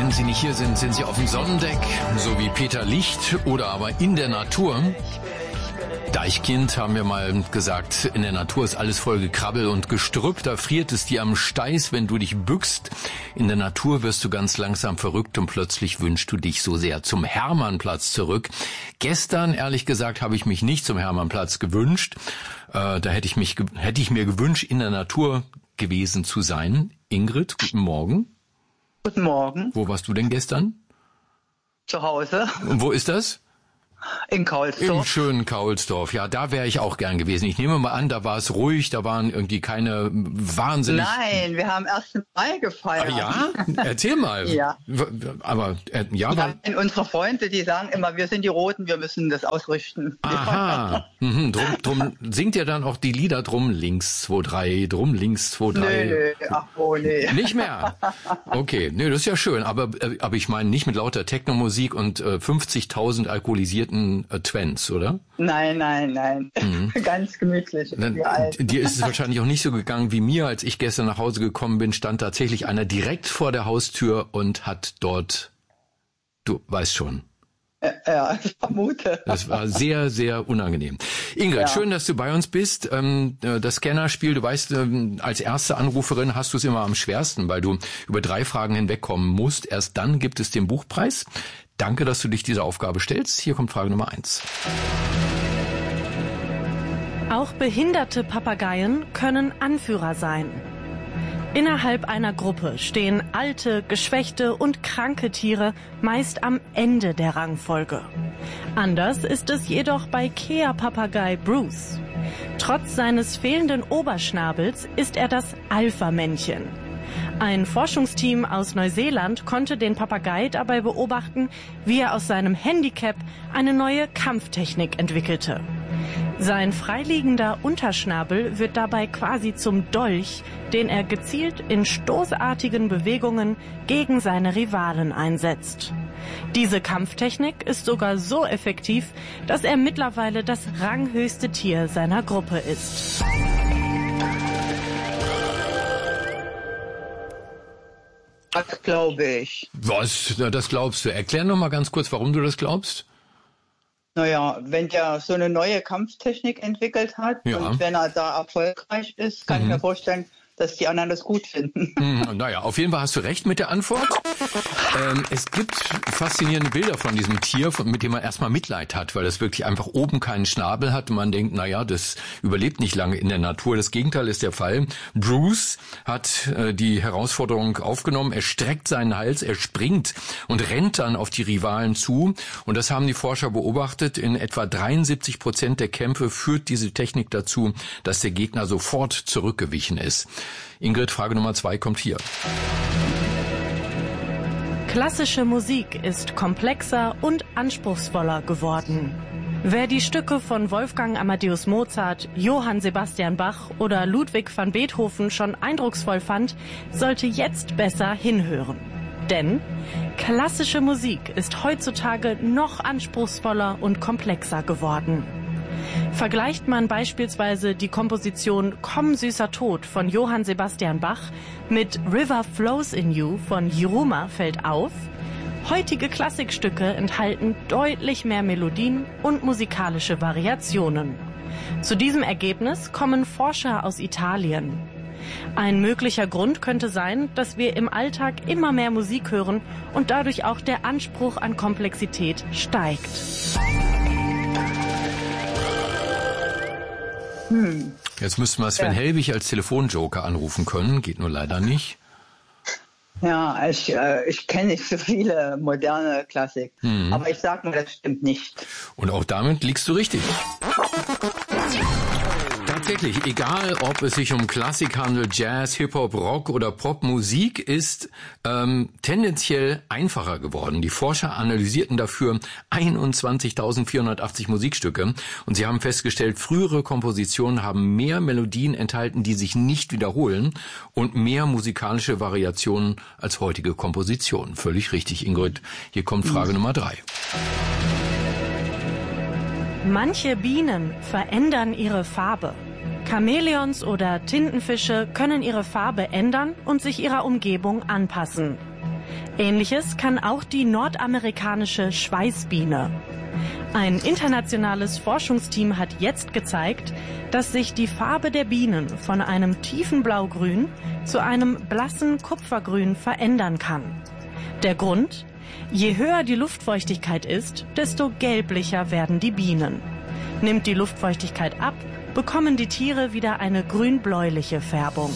Wenn Sie nicht hier sind, sind Sie auf dem Sonnendeck, so wie Peter Licht, oder aber in der Natur. Deichkind haben wir mal gesagt, in der Natur ist alles voll Gekrabbel und Gestrüpp, da friert es dir am Steiß, wenn du dich bückst. In der Natur wirst du ganz langsam verrückt und plötzlich wünschst du dich so sehr zum Hermannplatz zurück. Gestern, ehrlich gesagt, habe ich mich nicht zum Hermannplatz gewünscht. Da hätte ich mir gewünscht, in der Natur gewesen zu sein. Ingrid, guten Morgen. Guten Morgen. Wo warst du denn gestern? Zu Hause. Und wo ist das? In Kaulsdorf. Im schönen Kaulsdorf. Ja, da wäre ich auch gern gewesen. Ich nehme mal an, da war es ruhig, da waren irgendwie keine wahnsinnig... Nein, wir haben 1. Mai gefeiert. Ah, ja? Erzähl mal. Ja. Aber, ja... Ja, unsere Freunde, die sagen immer, wir sind die Roten, wir müssen das ausrichten. Aha. Drum singt ihr dann auch die Lieder drum links 2, 3, drum links 2, 3. Nee. Ach, oh nee. Nicht mehr? Okay, nee, das ist ja schön. Aber ich meine nicht mit lauter Technomusik und 50.000 alkoholisierten Twents, oder? Nein. Ganz gemütlich. Dir ist es wahrscheinlich auch nicht so gegangen wie mir. Als ich gestern nach Hause gekommen bin, stand tatsächlich einer direkt vor der Haustür und hat dort, du weißt schon. Ja, ich vermute. Das war sehr, sehr unangenehm. Ingrid, schön, dass du bei uns bist. Das Scannerspiel, du weißt, als erste Anruferin hast du es immer am schwersten, weil du über 3 Fragen hinwegkommen musst. Erst dann gibt es den Buchpreis. Danke, dass du dich dieser Aufgabe stellst. Hier kommt Frage Nummer 1. Auch behinderte Papageien können Anführer sein. Innerhalb einer Gruppe stehen alte, geschwächte und kranke Tiere meist am Ende der Rangfolge. Anders ist es jedoch bei Kea-Papagei Bruce. Trotz seines fehlenden Oberschnabels ist er das Alpha-Männchen. Ein Forschungsteam aus Neuseeland konnte den Papagei dabei beobachten, wie er aus seinem Handicap eine neue Kampftechnik entwickelte. Sein freiliegender Unterschnabel wird dabei quasi zum Dolch, den er gezielt in stoßartigen Bewegungen gegen seine Rivalen einsetzt. Diese Kampftechnik ist sogar so effektiv, dass er mittlerweile das ranghöchste Tier seiner Gruppe ist. Das glaube ich. Was? Das glaubst du? Erklär noch mal ganz kurz, warum du das glaubst. Naja, wenn der so eine neue Kampftechnik entwickelt hat und wenn er da erfolgreich ist, kann ich mir vorstellen, dass die anderen das gut finden. Naja, auf jeden Fall hast du recht mit der Antwort. Es gibt faszinierende Bilder von diesem Tier, mit dem man erstmal Mitleid hat, weil das wirklich einfach oben keinen Schnabel hat und man denkt, naja, das überlebt nicht lange in der Natur. Das Gegenteil ist der Fall. Bruce hat die Herausforderung aufgenommen. Er streckt seinen Hals, er springt und rennt dann auf die Rivalen zu. Und das haben die Forscher beobachtet. In etwa 73% der Kämpfe führt diese Technik dazu, dass der Gegner sofort zurückgewichen ist. Ingrid, Frage Nummer 2 kommt hier. Klassische Musik ist komplexer und anspruchsvoller geworden. Wer die Stücke von Wolfgang Amadeus Mozart, Johann Sebastian Bach oder Ludwig van Beethoven schon eindrucksvoll fand, sollte jetzt besser hinhören. Denn klassische Musik ist heutzutage noch anspruchsvoller und komplexer geworden. Vergleicht man beispielsweise die Komposition Komm süßer Tod von Johann Sebastian Bach mit River Flows in You von Yiruma, fällt auf, heutige Klassikstücke enthalten deutlich mehr Melodien und musikalische Variationen. Zu diesem Ergebnis kommen Forscher aus Italien. Ein möglicher Grund könnte sein, dass wir im Alltag immer mehr Musik hören und dadurch auch der Anspruch an Komplexität steigt. Jetzt müssten wir Sven Helbig als Telefonjoker anrufen können, geht nur leider nicht. Ja, ich kenne nicht so viele moderne Klassik, aber ich sag mal, das stimmt nicht. Und auch damit liegst du richtig. Tatsächlich, egal ob es sich um Klassik handelt, Jazz, Hip-Hop, Rock oder Popmusik, ist tendenziell einfacher geworden. Die Forscher analysierten dafür 21.480 Musikstücke und sie haben festgestellt, frühere Kompositionen haben mehr Melodien enthalten, die sich nicht wiederholen und mehr musikalische Variationen als heutige Kompositionen. Völlig richtig, Ingrid. Hier kommt Frage Nummer 3. Manche Bienen verändern ihre Farbe. Chamäleons oder Tintenfische können ihre Farbe ändern und sich ihrer Umgebung anpassen. Ähnliches kann auch die nordamerikanische Schweißbiene. Ein internationales Forschungsteam hat jetzt gezeigt, dass sich die Farbe der Bienen von einem tiefen Blaugrün zu einem blassen Kupfergrün verändern kann. Der Grund? Je höher die Luftfeuchtigkeit ist, desto gelblicher werden die Bienen. Nimmt die Luftfeuchtigkeit ab, bekommen die Tiere wieder eine grün-bläuliche Färbung.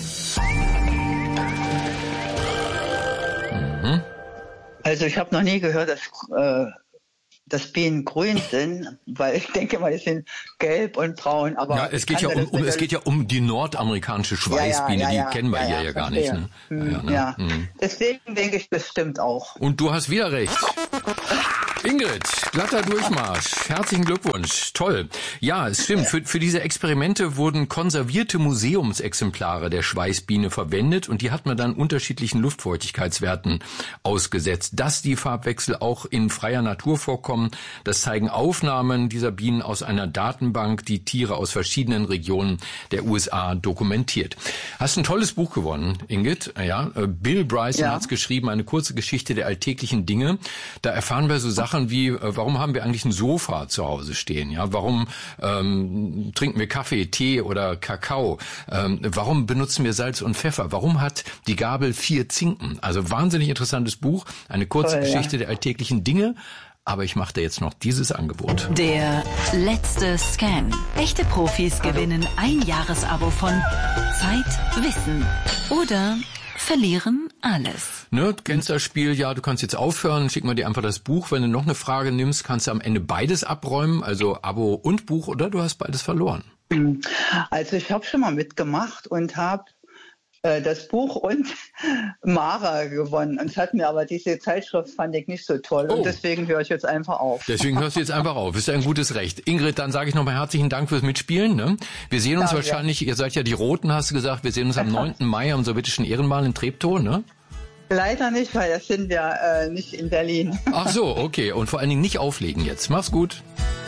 Also ich habe noch nie gehört, dass Bienen grün sind, weil ich denke mal, die sind gelb und braun. Aber ja, es geht ja um die nordamerikanische Schweißbiene, die kennen wir hier ja gar nicht. Ne? Deswegen denke ich, das stimmt auch. Und du hast wieder recht. Ingrid, glatter Durchmarsch. Herzlichen Glückwunsch. Toll. Ja, es stimmt. Für diese Experimente wurden konservierte Museumsexemplare der Schweißbiene verwendet und die hat man dann unterschiedlichen Luftfeuchtigkeitswerten ausgesetzt. Dass die Farbwechsel auch in freier Natur vorkommen, das zeigen Aufnahmen dieser Bienen aus einer Datenbank, die Tiere aus verschiedenen Regionen der USA dokumentiert. Hast ein tolles Buch gewonnen, Ingrid. Ja, Bill Bryson hat's geschrieben, eine kurze Geschichte der alltäglichen Dinge. Da erfahren wir so Sachen wie, warum haben wir eigentlich ein Sofa zu Hause stehen? Ja, warum trinken wir Kaffee, Tee oder Kakao? Warum benutzen wir Salz und Pfeffer? Warum hat die Gabel 4 Zinken? Also wahnsinnig interessantes Buch, eine kurze Geschichte der alltäglichen Dinge. Aber ich mache dir jetzt noch dieses Angebot. Der letzte Scan. Echte Profis gewinnen ein Jahresabo von Zeit, Wissen oder verlieren alles. Ne, du kennst das Spiel, ja, du kannst jetzt aufhören, schick mal dir einfach das Buch. Wenn du noch eine Frage nimmst, kannst du am Ende beides abräumen, also Abo und Buch, oder du hast beides verloren. Also ich habe schon mal mitgemacht und habe das Buch und Mara gewonnen. Und es hat mir aber diese Zeitschrift fand ich nicht so toll. Und deswegen höre ich jetzt einfach auf. Deswegen hörst du jetzt einfach auf. Ist ja ein gutes Recht. Ingrid, dann sage ich nochmal herzlichen Dank fürs Mitspielen. Ne? Wir sehen uns wahrscheinlich, ihr seid ja die Roten, hast du gesagt, wir sehen uns am 9. Mai am Sowjetischen Ehrenmal in Treptow, ne? Leider nicht, weil das sind wir nicht in Berlin. Ach so, okay. Und vor allen Dingen nicht auflegen jetzt. Mach's gut.